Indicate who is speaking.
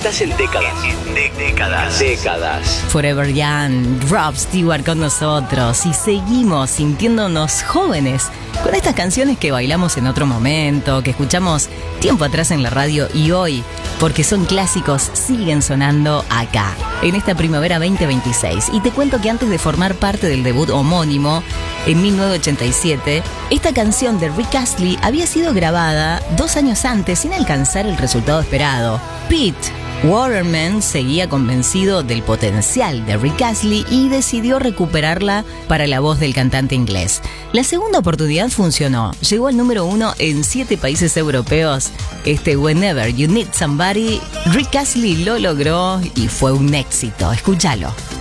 Speaker 1: Estás en décadas. Décadas.
Speaker 2: Forever Young, Rod Stewart con nosotros y seguimos sintiéndonos jóvenes con estas canciones que bailamos en otro momento, que escuchamos tiempo atrás en la radio y hoy, porque son clásicos, siguen sonando acá, en esta primavera 2026. Y te cuento que antes de formar parte del debut homónimo, en 1987, esta canción de Rick Astley había sido grabada 2 años antes sin alcanzar el resultado esperado. Pete Waterman seguía convencido del potencial de Rick Astley y decidió recuperarla para la voz del cantante inglés. La segunda oportunidad funcionó, llegó al número 1 en 7 países europeos. Whenever You Need Somebody, Rick Astley lo logró y fue un éxito. Escúchalo.